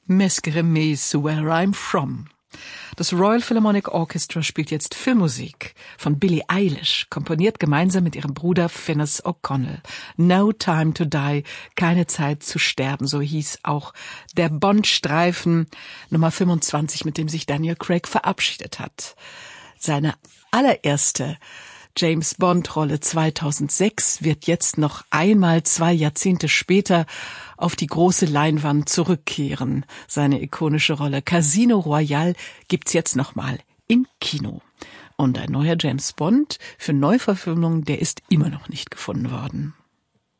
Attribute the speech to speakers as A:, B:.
A: Mescere Meis, Where I'm From. Das Royal Philharmonic Orchestra spielt jetzt Filmmusik von Billie Eilish, komponiert gemeinsam mit ihrem Bruder Finis O'Connell. No Time to Die, keine Zeit zu sterben, so hieß auch der Bond-Streifen Nummer 25, mit dem sich Daniel Craig verabschiedet hat. Seine allererste James-Bond-Rolle 2006 wird jetzt noch einmal 2 Jahrzehnte später auf die große Leinwand zurückkehren. Seine ikonische Rolle Casino Royale gibt's jetzt nochmal im Kino. Und ein neuer James Bond für Neuverfilmung, der ist immer noch nicht gefunden worden.